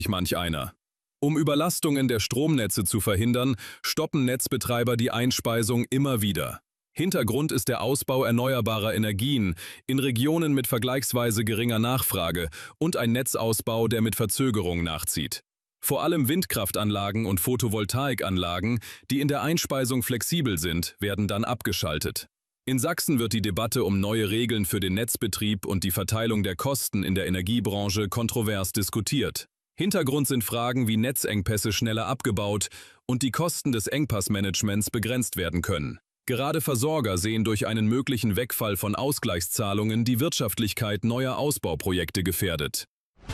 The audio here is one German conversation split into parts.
Manch einer. Um Überlastungen der Stromnetze zu verhindern, stoppen Netzbetreiber die Einspeisung immer wieder. Hintergrund ist der Ausbau erneuerbarer Energien in Regionen mit vergleichsweise geringer Nachfrage und ein Netzausbau, der mit Verzögerung nachzieht. Vor allem Windkraftanlagen und Photovoltaikanlagen, die in der Einspeisung flexibel sind, werden dann abgeschaltet. In Sachsen wird die Debatte um neue Regeln für den Netzbetrieb und die Verteilung der Kosten in der Energiebranche kontrovers diskutiert. Hintergrund sind Fragen, wie Netzengpässe schneller abgebaut und die Kosten des Engpassmanagements begrenzt werden können. Gerade Versorger sehen durch einen möglichen Wegfall von Ausgleichszahlungen die Wirtschaftlichkeit neuer Ausbauprojekte gefährdet.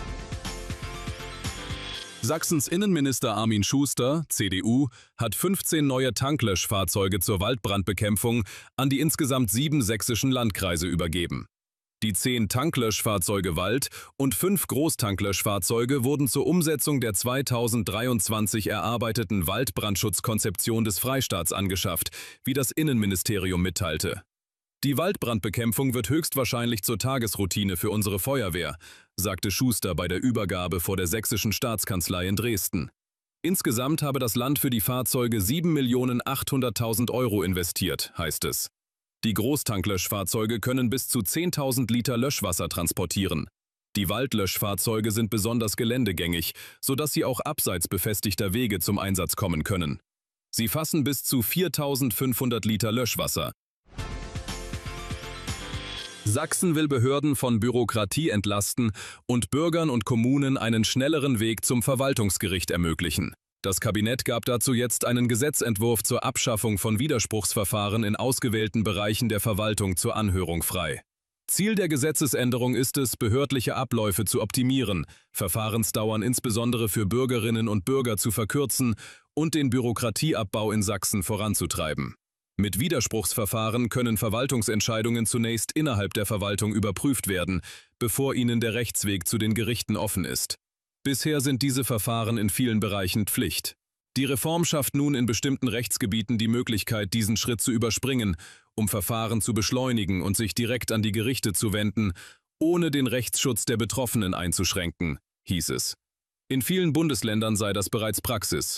Sachsens Innenminister Armin Schuster, CDU, hat 15 neue Tanklöschfahrzeuge zur Waldbrandbekämpfung an die insgesamt 7 sächsischen Landkreise übergeben. Die 10 Tanklöschfahrzeuge Wald und 5 Großtanklöschfahrzeuge wurden zur Umsetzung der 2023 erarbeiteten Waldbrandschutzkonzeption des Freistaats angeschafft, wie das Innenministerium mitteilte. Die Waldbrandbekämpfung wird höchstwahrscheinlich zur Tagesroutine für unsere Feuerwehr, sagte Schuster bei der Übergabe vor der Sächsischen Staatskanzlei in Dresden. Insgesamt habe das Land für die Fahrzeuge 7.800.000 € investiert, heißt es. Die Großtanklöschfahrzeuge können bis zu 10.000 Liter Löschwasser transportieren. Die Waldlöschfahrzeuge sind besonders geländegängig, sodass sie auch abseits befestigter Wege zum Einsatz kommen können. Sie fassen bis zu 4.500 Liter Löschwasser. Sachsen will Behörden von Bürokratie entlasten und Bürgern und Kommunen einen schnelleren Weg zum Verwaltungsgericht ermöglichen. Das Kabinett gab dazu jetzt einen Gesetzentwurf zur Abschaffung von Widerspruchsverfahren in ausgewählten Bereichen der Verwaltung zur Anhörung frei. Ziel der Gesetzesänderung ist es, behördliche Abläufe zu optimieren, Verfahrensdauern insbesondere für Bürgerinnen und Bürger zu verkürzen und den Bürokratieabbau in Sachsen voranzutreiben. Mit Widerspruchsverfahren können Verwaltungsentscheidungen zunächst innerhalb der Verwaltung überprüft werden, bevor ihnen der Rechtsweg zu den Gerichten offen ist. Bisher sind diese Verfahren in vielen Bereichen Pflicht. Die Reform schafft nun in bestimmten Rechtsgebieten die Möglichkeit, diesen Schritt zu überspringen, um Verfahren zu beschleunigen und sich direkt an die Gerichte zu wenden, ohne den Rechtsschutz der Betroffenen einzuschränken, hieß es. In vielen Bundesländern sei das bereits Praxis.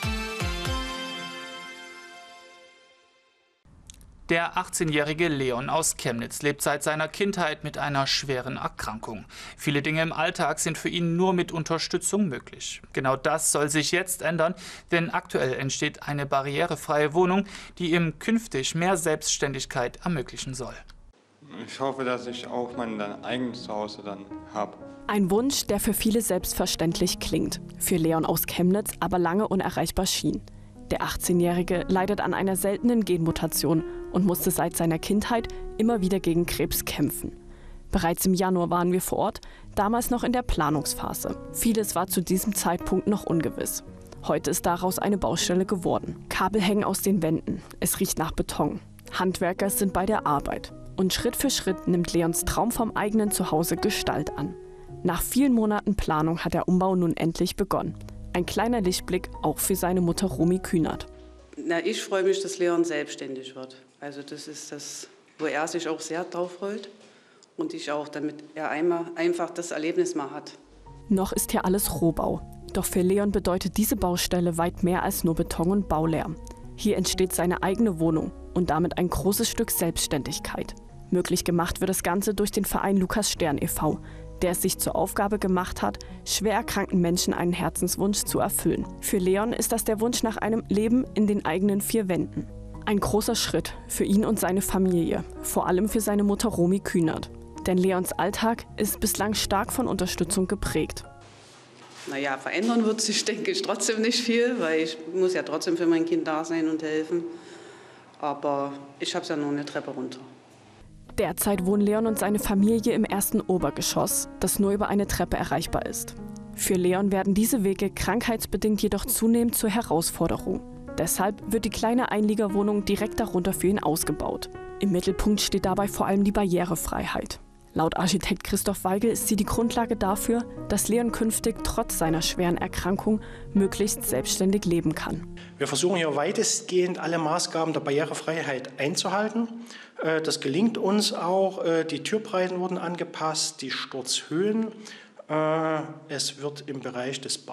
Der 18-jährige Leon aus Chemnitz lebt seit seiner Kindheit mit einer schweren Erkrankung. Viele Dinge im Alltag sind für ihn nur mit Unterstützung möglich. Genau das soll sich jetzt ändern, denn aktuell entsteht eine barrierefreie Wohnung, die ihm künftig mehr Selbstständigkeit ermöglichen soll. Ich hoffe, dass ich auch mein eigenes Zuhause dann habe. Ein Wunsch, der für viele selbstverständlich klingt, für Leon aus Chemnitz aber lange unerreichbar schien. Der 18-Jährige leidet an einer seltenen Genmutation und musste seit seiner Kindheit immer wieder gegen Krebs kämpfen. Bereits im Januar waren wir vor Ort, damals noch in der Planungsphase. Vieles war zu diesem Zeitpunkt noch ungewiss. Heute ist daraus eine Baustelle geworden. Kabel hängen aus den Wänden, es riecht nach Beton. Handwerker sind bei der Arbeit. Und Schritt für Schritt nimmt Leons Traum vom eigenen Zuhause Gestalt an. Nach vielen Monaten Planung hat der Umbau nun endlich begonnen. Ein kleiner Lichtblick auch für seine Mutter Romy Kühnert. Ich freue mich, dass Leon selbstständig wird. Also das ist das, wo er sich auch sehr drauf freut und ich auch, damit er einfach das Erlebnis mal hat. Noch ist hier alles Rohbau. Doch für Leon bedeutet diese Baustelle weit mehr als nur Beton und Baulärm. Hier entsteht seine eigene Wohnung und damit ein großes Stück Selbstständigkeit. Möglich gemacht wird das Ganze durch den Verein Lukas Stern e.V., der es sich zur Aufgabe gemacht hat, schwer erkrankten Menschen einen Herzenswunsch zu erfüllen. Für Leon ist das der Wunsch nach einem Leben in den eigenen 4 Wänden. Ein großer Schritt für ihn und seine Familie, vor allem für seine Mutter Romy Kühnert. Denn Leons Alltag ist bislang stark von Unterstützung geprägt. Naja, verändern wird sich, denke ich, trotzdem nicht viel, weil ich muss ja trotzdem für mein Kind da sein und helfen. Aber ich habe es ja nur eine Treppe runter. Derzeit wohnen Leon und seine Familie im 1. Obergeschoss, das nur über eine Treppe erreichbar ist. Für Leon werden diese Wege krankheitsbedingt jedoch zunehmend zur Herausforderung. Deshalb wird die kleine Einliegerwohnung direkt darunter für ihn ausgebaut. Im Mittelpunkt steht dabei vor allem die Barrierefreiheit. Laut Architekt Christoph Weigel ist sie die Grundlage dafür, dass Leon künftig trotz seiner schweren Erkrankung möglichst selbstständig leben kann. Wir versuchen hier weitestgehend alle Maßgaben der Barrierefreiheit einzuhalten. Das gelingt uns auch. Die Türbreiten wurden angepasst, die Sturzhöhen. Es wird im Bereich des